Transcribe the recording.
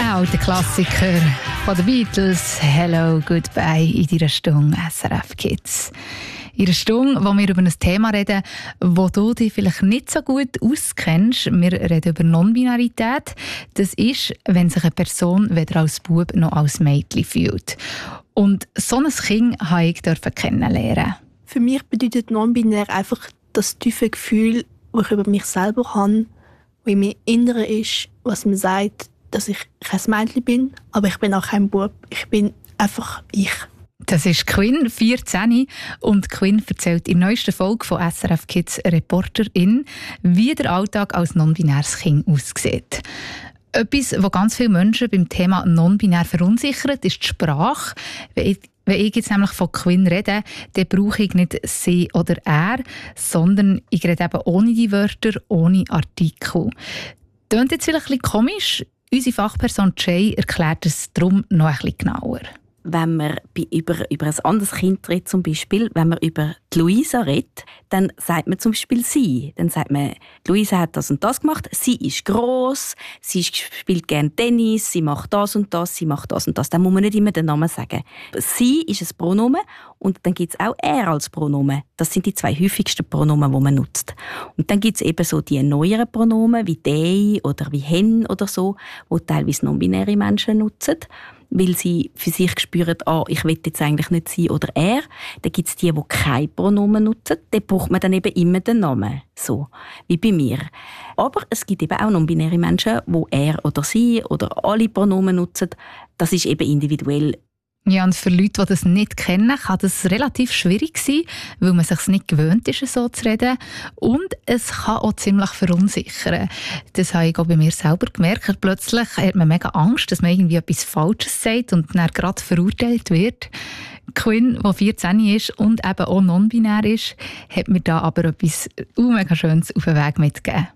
alter Klassiker von den Beatles, «Hello, Goodbye» in deiner Stunde SRF Kids. In einer Stunde, wo wir über ein Thema reden, wo du dich vielleicht nicht so gut auskennst. Wir reden über Non-Binarität. Das ist, wenn sich eine Person weder als Bub noch als Mädchen fühlt. Und so ein Kind durfte ich kennenlernen. Für mich bedeutet non-binär einfach das tiefe Gefühl, das ich über mich selber habe, was in mir Innere ist, was mir sagt, dass ich kein Mädchen bin, aber ich bin auch kein Bub. Ich bin einfach ich. Das ist Quinn, 14, und Quinn erzählt in der neuesten Folge von SRF Kids Reporterin, wie der Alltag als non-binäres Kind aussieht. Etwas, was ganz viele Menschen beim Thema non-binär verunsichert, ist die Sprache. Wenn ich jetzt nämlich von Quinn rede, dann brauche ich nicht sie oder er, sondern ich rede eben ohne die Wörter, ohne Artikel. Klingt jetzt vielleicht ein bisschen komisch. Unsere Fachperson Jay erklärt es darum noch ein bisschen genauer. Wenn man über ein anderes Kind redet, zum Beispiel, wenn man über die Luisa redet, dann sagt man zum Beispiel sie. Dann sagt man, Luisa hat das und das gemacht, sie ist gross, sie spielt gerne Tennis, sie macht das und das, sie macht das und das. Dann muss man nicht immer den Namen sagen. Sie ist ein Pronomen und dann gibt es auch er als Pronomen. Das sind die zwei häufigsten Pronomen, die man nutzt. Und dann gibt es eben so die neueren Pronomen, wie «they» oder wie «hen» oder so, die teilweise non-binäre Menschen nutzen, weil sie für sich spüren, ich will jetzt eigentlich nicht sie oder er. Dann gibt es die keine Pronomen nutzen. Dann braucht man dann eben immer den Namen. So, wie bei mir. Aber es gibt eben auch non-binäre Menschen, die er oder sie oder alle Pronomen nutzen. Das ist eben individuell. Ja, und für Leute, die das nicht kennen, kann das relativ schwierig sein, weil man sich nicht gewöhnt ist, so zu reden. Und es kann auch ziemlich verunsichern. Das habe ich auch bei mir selber gemerkt. Plötzlich hat man mega Angst, dass man irgendwie etwas Falsches sagt und dann gerade verurteilt wird. Quinn, die 14 ist und eben auch non-binär ist, hat mir da aber etwas mega Schönes auf den Weg mitgegeben.